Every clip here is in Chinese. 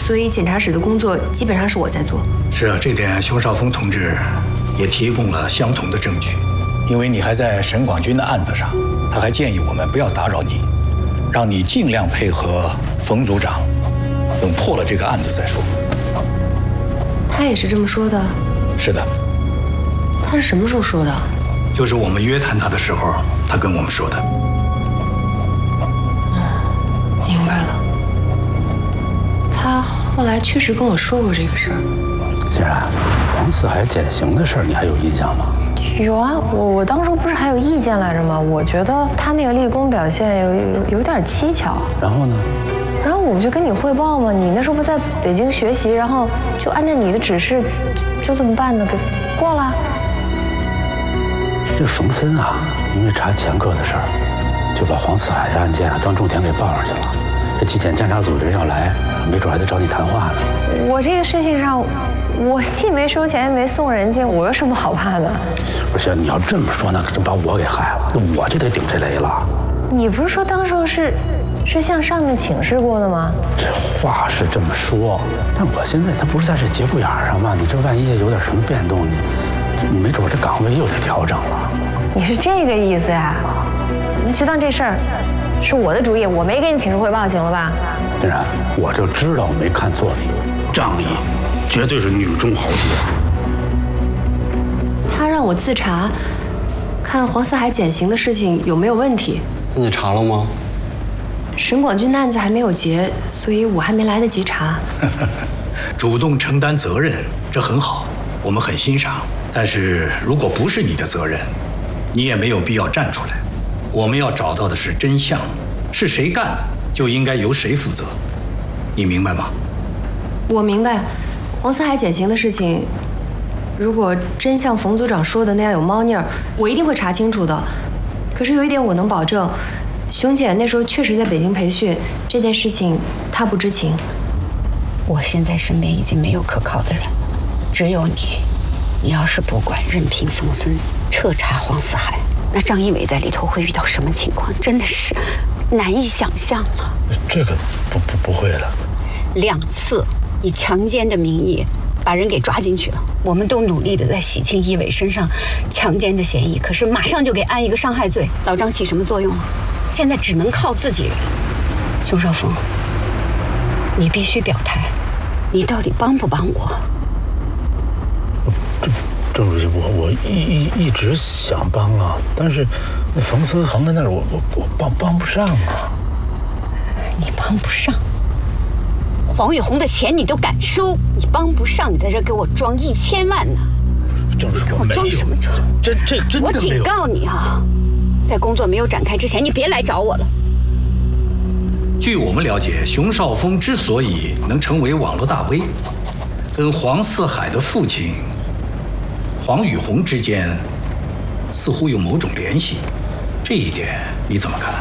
所以检察室的工作基本上是我在做。 是啊，这点熊绍峰同志也提供了相同的证据。因为你还在沈广军的案子上，他还建议我们不要打扰你，让你尽量配合冯组长，等破了这个案子再说。 他也是这么说的？ 是的。 他是什么时候说的？ 就是我们约谈他的时候，他跟我们说的。 明白了。他后来确实跟我说过这个事儿。 既然黄四海减刑的事儿，你还有印象吗？ 有啊，我当初不是还有意见来着吗？我觉得他那个立功表现有点蹊跷。 然后呢？ 然后我不就跟你汇报吗？你那时候不在北京学习，然后就按照你的指示，就这么办的，给过了。 这冯森啊，因为查前科的事儿，就把黄四海的案件当重点给报上去了。这纪检监察组的人要来，没准还得找你谈话呢。 我这个事情上，我既没收钱，也没送人情，我有什么好怕的？ 不是，你要这么说，那可真把我给害了，那我就得顶这雷了。 你不是说当时是向上面请示过的吗？ 这话是这么说，但我现在他不是在这节骨眼上吗？你这万一有点什么变动，你没准这岗位又得调整了。 你是这个意思呀？那就当这事儿是我的主意，我没给你请示汇报，行了吧？ 当然，我就知道我没看错你，仗义绝对是女中豪杰。 他让我自查，看黄四海减刑的事情有没有问题。 那你查了吗？ 沈广军的案子还没有结，所以我还没来得及查。 主动承担责任，这很好，我们很欣赏。但是如果不是你的责任，你也没有必要站出来。我们要找到的是真相，是谁干的，就应该由谁负责。你明白吗？ 我明白，黄四海减刑的事情，如果真像冯组长说的那样有猫腻儿，我一定会查清楚的。可是有一点我能保证，熊姐那时候确实在北京培训，这件事情她不知情。 我现在身边已经没有可靠的人，只有你。你要是不管，任凭冯森彻查黄四海，那张一伟在里头会遇到什么情况？真的是难以想象了。 这个不会的。 2次以强奸的名义把人给抓进去了，我们都努力的在洗清一伟身上强奸的嫌疑，可是马上就给安一个伤害罪，老张起什么作用了？现在只能靠自己人。熊绍峰，你必须表态，你到底帮不帮我？ 郑主席，我一直想帮啊，但是那冯思恒在那儿，我帮不上啊。 你帮不上，黄玉红的钱你都敢收，你帮不上，你在这给我装1000万呢？ 郑主席， 我装什么装？ 这真的我警告你啊，在工作没有展开之前，你别来找我了。 据我们了解，熊绍峰之所以能成为网络大 V， 跟黄四海的父亲黄宇红之间似乎有某种联系，这一点你怎么看？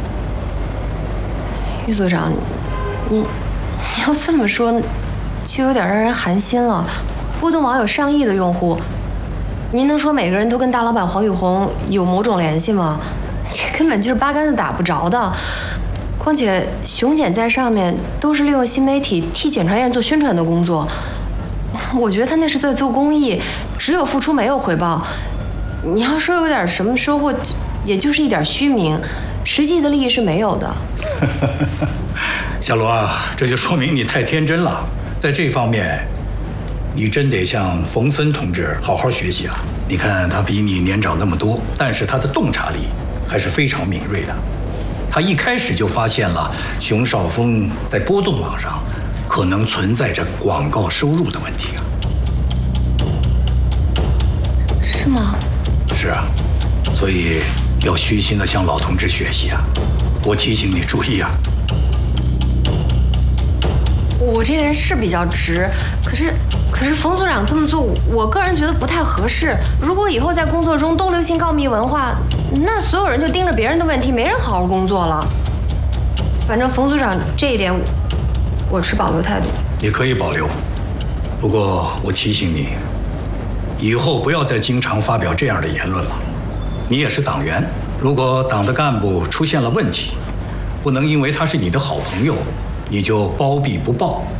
于组长，你要这么说，就有点让人寒心了。波动网有上亿的用户，您能说每个人都跟大老板黄宇红有某种联系吗？这根本就是八竿子打不着的。况且熊检在上面都是利用新媒体替检察院做宣传的工作，我觉得他那是在做公益，只有付出没有回报。你要说有点什么收获，也就是一点虚名，实际的利益是没有的。 小罗啊，这就说明你太天真了，在这方面，你真得向冯森同志好好学习啊！你看他比你年长那么多，但是他的洞察力还是非常敏锐的。他一开始就发现了熊绍峰在波动网上可能存在着广告收入的问题啊。 是吗？ 是啊，所以要虚心地向老同志学习啊！我提醒你注意啊！ 我这个人是比较直，可是冯组长这么做，我个人觉得不太合适。如果以后在工作中都流行告密文化，那所有人就盯着别人的问题，没人好好工作了。反正冯组长这一点，我持保留态度。 你可以保留，不过我提醒你，以后不要再经常发表这样的言论了。你也是党员，如果党的干部出现了问题，不能因为他是你的好朋友，你就包庇不报，